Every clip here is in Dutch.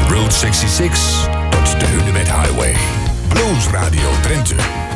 Route 66 tot de Hunebed Highway. Blues Radio Drenthe.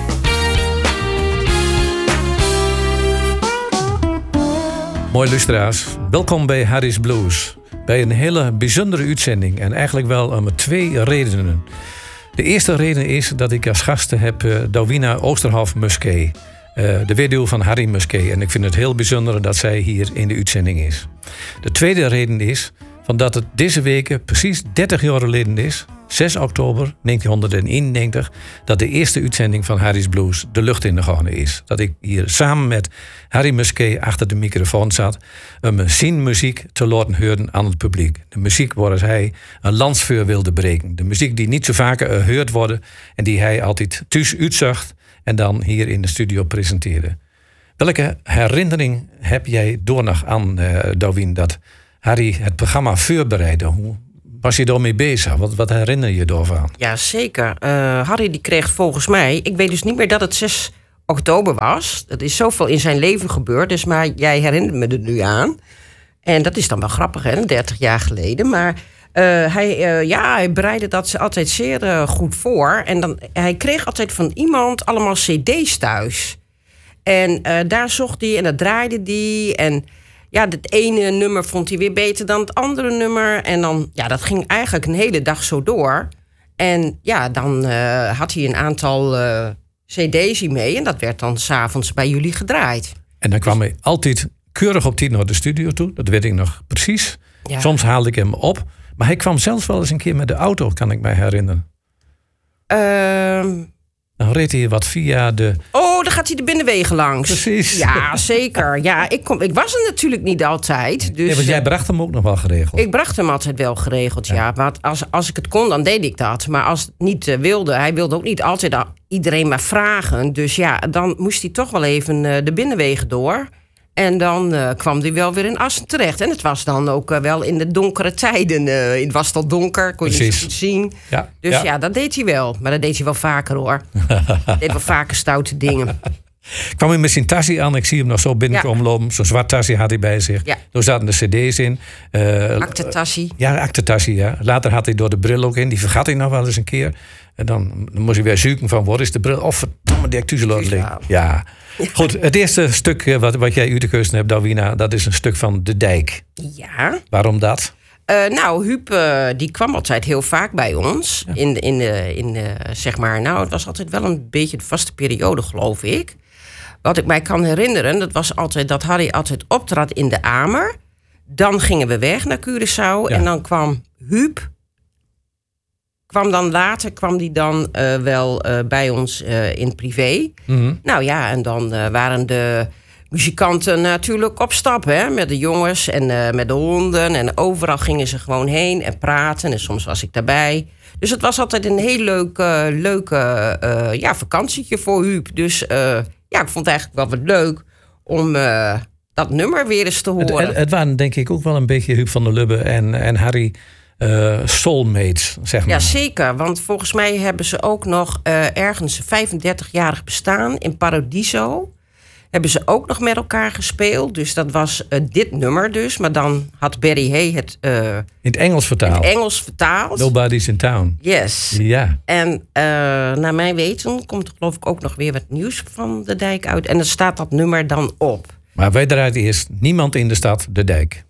Mooi luisteraars, welkom bij Harry's Blues. Bij een hele bijzondere uitzending en eigenlijk wel om 2 redenen. De eerste reden is dat ik als gasten heb Douwina Oosterhoff-Musquet. De weduwe van Harry Musquet. En ik vind het heel bijzonder dat zij hier in de uitzending is. De tweede reden is dat het deze week precies 30 jaar geleden is, 6 oktober 1991, dat de eerste uitzending van Harry's Blues de lucht in gegaan is. Dat ik hier samen met Harry Musquet achter de microfoon zat om zijn muziek te laten horen aan het publiek. De muziek waar hij een landsvuur wilde breken. De muziek die niet zo vaak gehoord wordt en die hij altijd thuis uitzocht en dan hier in de studio presenteerde. Welke herinnering heb jij door nog aan, Douwien, dat Harry het programma voorbereidde? Hoe was je daarmee bezig? Wat herinner je daarvan? Ja, zeker. Harry die kreeg volgens mij... Ik weet dus niet meer dat het 6 oktober was. Er is zoveel in zijn leven gebeurd. Dus maar jij herinnert me er nu aan. En dat is dan wel grappig, hè? 30 jaar geleden. Maar hij bereidde dat altijd zeer goed voor. En hij kreeg altijd van iemand allemaal cd's thuis. En daar zocht hij en dat draaide hij. En ja, het ene nummer vond hij weer beter dan het andere nummer. En dan, ja, dat ging eigenlijk een hele dag zo door. En ja, dan had hij een aantal cd's mee. En dat werd dan 's avonds bij jullie gedraaid. En dan kwam hij altijd keurig op tijd naar de studio toe. Dat weet ik nog precies. Ja. Soms haalde ik hem op. Maar hij kwam zelfs wel eens een keer met de auto, kan ik mij herinneren. Dan reed hij wat via de... Oh, dan gaat hij de binnenwegen langs. Precies. Ja, zeker. Ja, ik was er natuurlijk niet altijd. Dus, want jij bracht hem ook nog wel geregeld. Ik bracht hem altijd wel geregeld, ja. Maar als ik het kon, dan deed ik dat. Maar als het niet wilde, hij wilde ook niet altijd iedereen maar vragen. Dus ja, dan moest hij toch wel even de binnenwegen door. En dan kwam hij wel weer in Assen terecht. En het was dan ook wel in de donkere tijden. Het was al donker, kon je niet zo goed zien. Ja, dus ja, dat deed hij wel. Maar dat deed hij wel vaker, hoor. Hij deed wel vaker stoute dingen. Kwam hij met zijn tasje aan. Ik zie hem nog zo binnenkomen lopen. Zo'n zwart tasje had hij bij zich. Ja. Daar zaten de cd's in. Aktetassie. Aktetassie, ja. Later had hij door de bril ook in. Die vergat hij nog wel eens een keer. En dan moest hij weer zoeken van, wat is de bril? Of verdomme, die heb ik thuis liggen. Ja. Goed, het eerste stuk wat jij uit de keuze hebt, Douwina, dat is een stuk van De Dijk. Ja. Waarom dat? Huub die kwam altijd heel vaak bij ons. Ja. Zeg maar, het was altijd wel een beetje de vaste periode, geloof ik. Wat ik mij kan herinneren, dat was altijd dat Harry altijd optrad in de Amer. Dan gingen we weg naar Curaçao. Ja. En dan kwam Huub. Kwam die dan wel bij ons in privé. Mm-hmm. Nou ja, en dan waren de muzikanten natuurlijk op stap, hè, met de jongens en met de honden. En overal gingen ze gewoon heen en praten. En soms was ik daarbij. Dus het was altijd een heel leuke vakantietje voor Huub. Dus ik vond het eigenlijk wel wat leuk om dat nummer weer eens te horen. Het waren denk ik ook wel een beetje Huub van der Lubbe en Harry... soulmates, zeg maar. Ja, zeker. Want volgens mij hebben ze ook nog ergens 35-jarig bestaan in Paradiso. Hebben ze ook nog met elkaar gespeeld. Dus dat was dit nummer dus. Maar dan had Barry Hay het... in het Engels vertaald. Nobody's in Town. Yes. Ja. En naar mijn weten komt er geloof ik ook nog weer wat nieuws van De Dijk uit. En dan staat dat nummer dan op. Maar wij draaien eerst Niemand in de Stad, De Dijk.